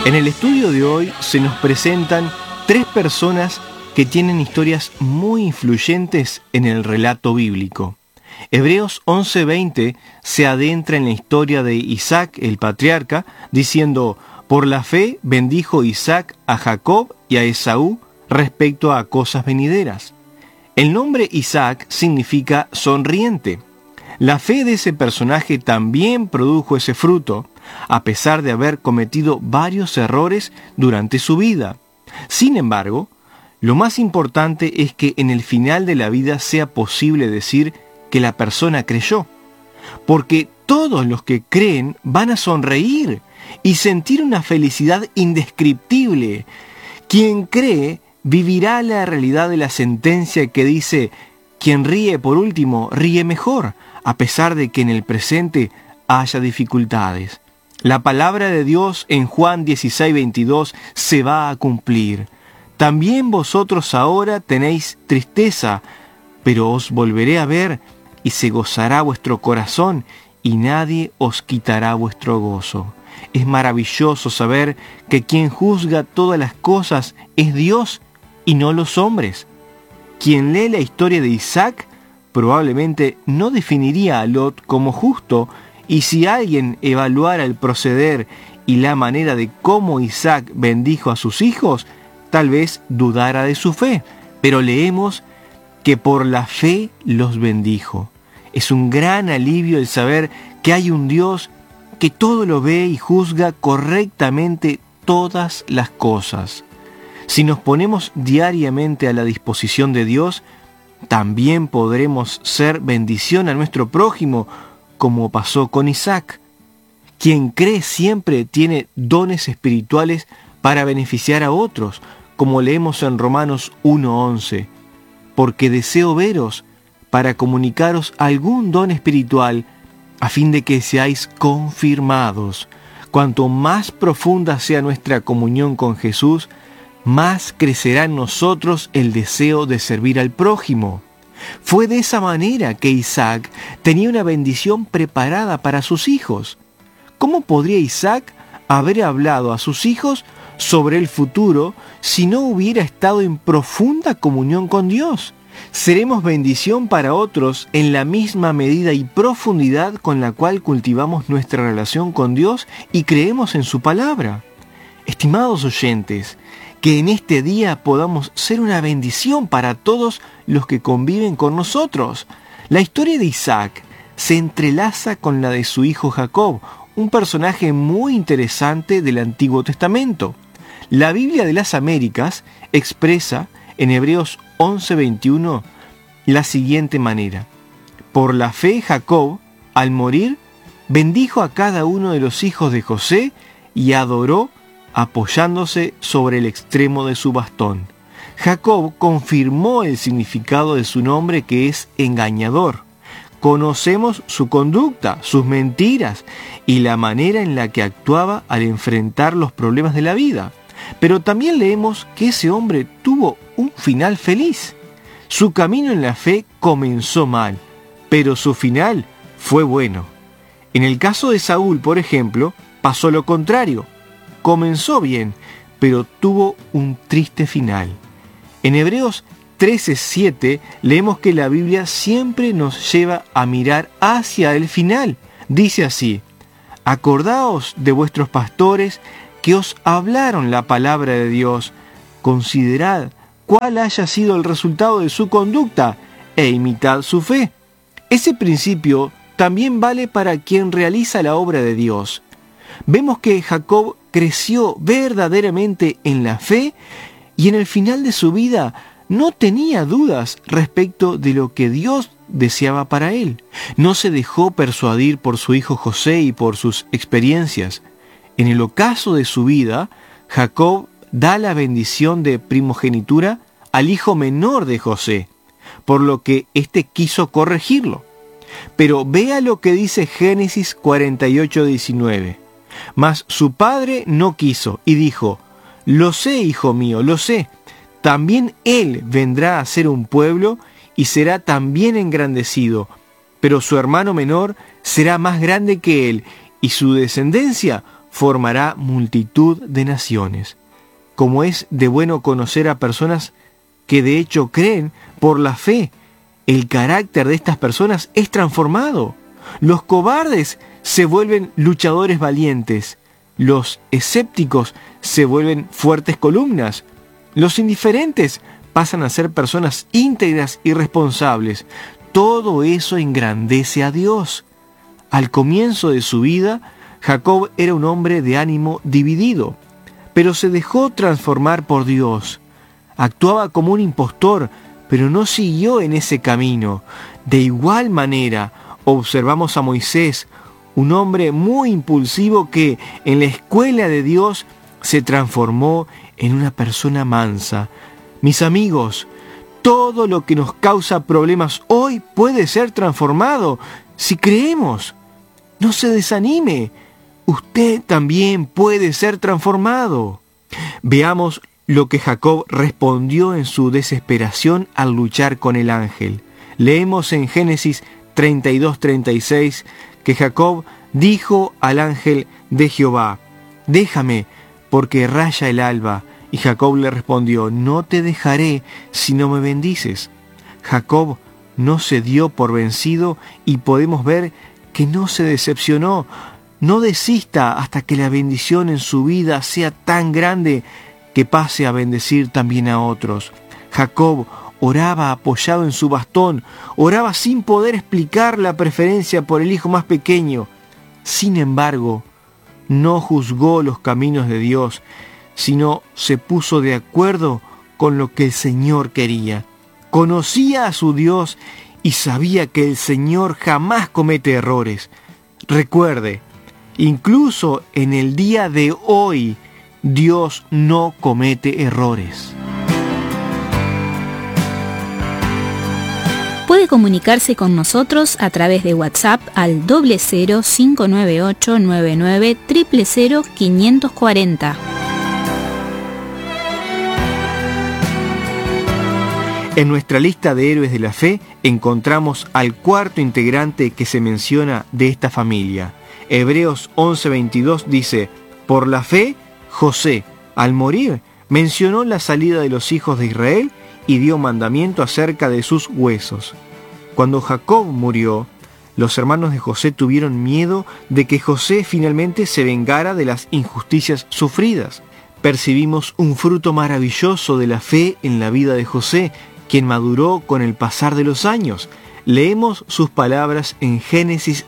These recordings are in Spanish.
En el estudio de hoy se nos presentan tres personas que tienen historias muy influyentes en el relato bíblico. Hebreos 11:20 se adentra en la historia de Isaac, el patriarca, diciendo: por la fe bendijo Isaac a Jacob y a Esaú respecto a cosas venideras. El nombre Isaac significa sonriente. La fe de ese personaje también produjo ese fruto, a pesar de haber cometido varios errores durante su vida. Sin embargo, lo más importante es que en el final de la vida sea posible decir que la persona creyó, porque todos los que creen van a sonreír y sentir una felicidad indescriptible. Quien cree vivirá la realidad de la sentencia que dice: quien ríe por último, ríe mejor, a pesar de que en el presente haya dificultades. La palabra de Dios en Juan 16:22 se va a cumplir. También vosotros ahora tenéis tristeza, pero os volveré a ver y se gozará vuestro corazón y nadie os quitará vuestro gozo. Es maravilloso saber que quien juzga todas las cosas es Dios y no los hombres. Quien lee la historia de Isaac probablemente no definiría a Lot como justo, y si alguien evaluara el proceder y la manera de cómo Isaac bendijo a sus hijos, tal vez dudara de su fe. Pero leemos que por la fe los bendijo. Es un gran alivio el saber que hay un Dios que todo lo ve y juzga correctamente todas las cosas. Si nos ponemos diariamente a la disposición de Dios, también podremos ser bendición a nuestro prójimo, como pasó con Isaac. Quien cree siempre tiene dones espirituales para beneficiar a otros, como leemos en Romanos 1:11. Porque deseo veros para comunicaros algún don espiritual, a fin de que seáis confirmados. Cuanto más profunda sea nuestra comunión con Jesús, más crecerá en nosotros el deseo de servir al prójimo. Fue de esa manera que Isaac tenía una bendición preparada para sus hijos. ¿Cómo podría Isaac haber hablado a sus hijos sobre el futuro si no hubiera estado en profunda comunión con Dios? Seremos bendición para otros en la misma medida y profundidad con la cual cultivamos nuestra relación con Dios y creemos en su palabra. Estimados oyentes, que en este día podamos ser una bendición para todos los que conviven con nosotros. La historia de Isaac se entrelaza con la de su hijo Jacob, un personaje muy interesante del Antiguo Testamento. La Biblia de las Américas expresa en Hebreos 11:21 la siguiente manera: por la fe Jacob, al morir, bendijo a cada uno de los hijos de José y adoró apoyándose sobre el extremo de su bastón. Jacob confirmó el significado de su nombre, que es engañador. Conocemos su conducta, sus mentiras y la manera en la que actuaba al enfrentar los problemas de la vida. Pero también leemos que ese hombre tuvo un final feliz. Su camino en la fe comenzó mal, pero su final fue bueno. En el caso de Saúl, por ejemplo, pasó lo contrario. Comenzó bien, pero tuvo un triste final. En Hebreos 13:7 leemos que la Biblia siempre nos lleva a mirar hacia el final. Dice así: acordaos de vuestros pastores que os hablaron la palabra de Dios. Considerad cuál haya sido el resultado de su conducta e imitad su fe. Ese principio también vale para quien realiza la obra de Dios. Vemos que Jacob creció verdaderamente en la fe y en el final de su vida no tenía dudas respecto de lo que Dios deseaba para él. No se dejó persuadir por su hijo José y por sus experiencias. En el ocaso de su vida, Jacob da la bendición de primogenitura al hijo menor de José, por lo que éste quiso corregirlo. Pero vea lo que dice Génesis 48:19. Mas su padre no quiso y dijo: lo sé, hijo mío, lo sé. También él vendrá a ser un pueblo y será también engrandecido, pero su hermano menor será más grande que él y su descendencia formará multitud de naciones. Como es de bueno conocer a personas que de hecho creen por la fe, el carácter de estas personas es transformado. Los cobardes se vuelven luchadores valientes. Los escépticos se vuelven fuertes columnas. Los indiferentes pasan a ser personas íntegras y responsables. Todo eso engrandece a Dios. Al comienzo de su vida, Jacob era un hombre de ánimo dividido, pero se dejó transformar por Dios. Actuaba como un impostor, pero no siguió en ese camino. De igual manera, observamos a Moisés, un hombre muy impulsivo que en la escuela de Dios se transformó en una persona mansa. Mis amigos, todo lo que nos causa problemas hoy puede ser transformado si creemos. No se desanime, usted también puede ser transformado. Veamos lo que Jacob respondió en su desesperación al luchar con el ángel. Leemos en Génesis 32:36 que Jacob dijo al ángel de Jehová: déjame, porque raya el alba. Y Jacob le respondió: no te dejaré si no me bendices. Jacob no se dio por vencido y podemos ver que no se decepcionó. No desista hasta que la bendición en su vida sea tan grande que pase a bendecir también a otros. Jacob oraba apoyado en su bastón, oraba sin poder explicar la preferencia por el hijo más pequeño. Sin embargo, no juzgó los caminos de Dios, sino se puso de acuerdo con lo que el Señor quería. Conocía a su Dios y sabía que el Señor jamás comete errores. Recuerde, incluso en el día de hoy, Dios no comete errores. Puede comunicarse con nosotros a través de WhatsApp al 005989900540. En nuestra lista de héroes de la fe encontramos al cuarto integrante que se menciona de esta familia. Hebreos 11:22 dice: por la fe, José, al morir, mencionó la salida de los hijos de Israel y dio mandamiento acerca de sus huesos. Cuando Jacob murió, los hermanos de José tuvieron miedo de que José finalmente se vengara de las injusticias sufridas. Percibimos un fruto maravilloso de la fe en la vida de José, quien maduró con el pasar de los años. Leemos sus palabras en Génesis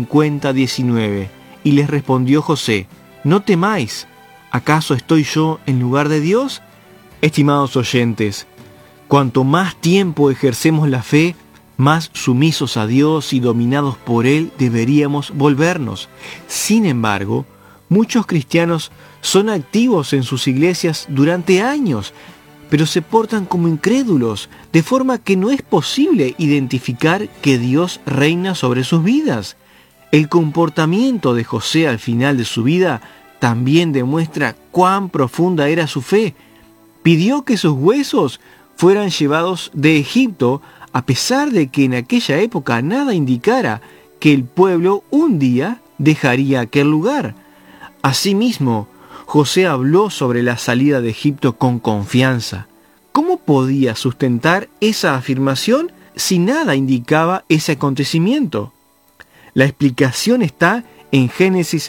50:19. Y les respondió José: no temáis, ¿acaso estoy yo en lugar de Dios? Estimados oyentes, cuanto más tiempo ejercemos la fe, más sumisos a Dios y dominados por Él deberíamos volvernos. Sin embargo, muchos cristianos son activos en sus iglesias durante años, pero se portan como incrédulos, de forma que no es posible identificar que Dios reina sobre sus vidas. El comportamiento de José al final de su vida también demuestra cuán profunda era su fe. Pidió que sus huesos fueran llevados de Egipto, a pesar de que en aquella época nada indicara que el pueblo un día dejaría aquel lugar. Asimismo, José habló sobre la salida de Egipto con confianza. ¿Cómo podía sustentar esa afirmación si nada indicaba ese acontecimiento? La explicación está en Génesis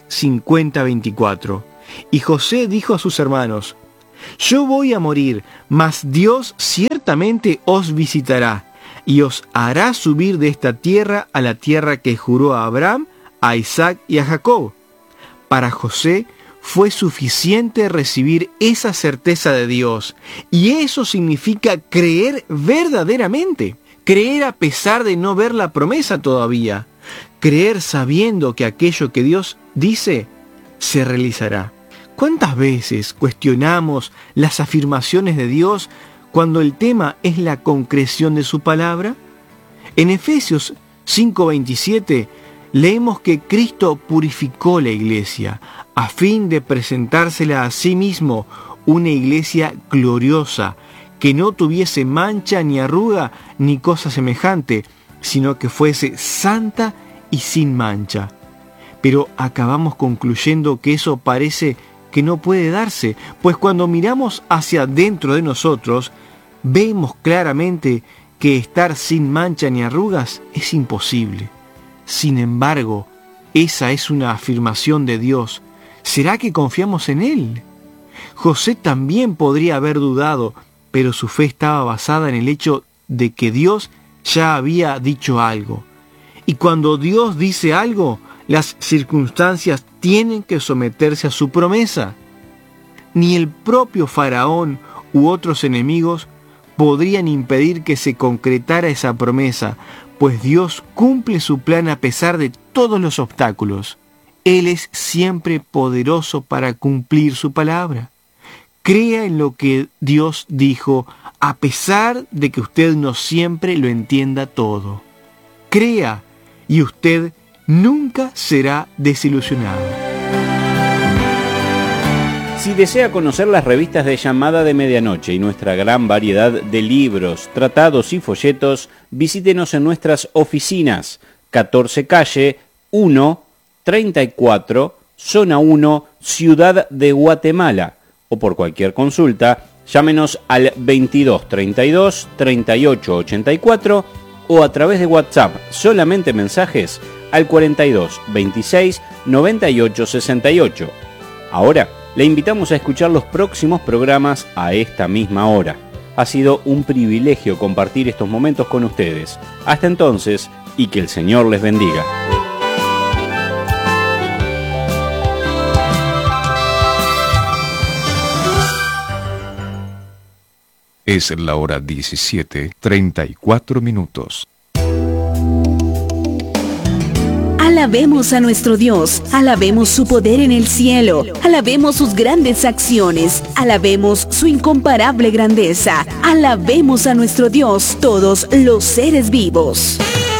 50:24. Y José dijo a sus hermanos: yo voy a morir, mas Dios ciertamente os visitará y os hará subir de esta tierra a la tierra que juró a Abraham, a Isaac y a Jacob. Para José fue suficiente recibir esa certeza de Dios, y eso significa creer verdaderamente, creer a pesar de no ver la promesa todavía, creer sabiendo que aquello que Dios dice se realizará. ¿Cuántas veces cuestionamos las afirmaciones de Dios cuando el tema es la concreción de su palabra? En Efesios 5:27 leemos que Cristo purificó la iglesia a fin de presentársela a sí mismo una iglesia gloriosa, que no tuviese mancha ni arruga ni cosa semejante, sino que fuese santa y sin mancha. pero acabamos concluyendo que eso parece que no puede darse, pues cuando miramos hacia dentro de nosotros, vemos claramente que estar sin mancha ni arrugas es imposible. Sin embargo, esa es una afirmación de Dios. ¿Será que confiamos en Él? José también podría haber dudado, pero su fe estaba basada en el hecho de que Dios ya había dicho algo. Y cuando Dios dice algo, las circunstancias tienen que someterse a su promesa. Ni el propio Faraón u otros enemigos podrían impedir que se concretara esa promesa, pues Dios cumple su plan a pesar de todos los obstáculos. Él es siempre poderoso para cumplir su palabra. Crea en lo que Dios dijo, a pesar de que usted no siempre lo entienda todo. Crea y usted nunca será desilusionado. Si desea conocer las revistas de Llamada de Medianoche y nuestra gran variedad de libros, tratados y folletos, visítenos en nuestras oficinas, 14 Calle 1, 34, Zona 1, Ciudad de Guatemala, o por cualquier consulta, llámenos al 22 32 38 84 o a través de WhatsApp, solamente mensajes, al 42 26 98 68. Ahora, le invitamos a escuchar los próximos programas a esta misma hora. Ha sido un privilegio compartir estos momentos con ustedes. Hasta entonces, y que el Señor les bendiga. Es la hora 17:34. Alabemos a nuestro Dios, alabemos su poder en el cielo, alabemos sus grandes acciones, alabemos su incomparable grandeza, alabemos a nuestro Dios todos los seres vivos.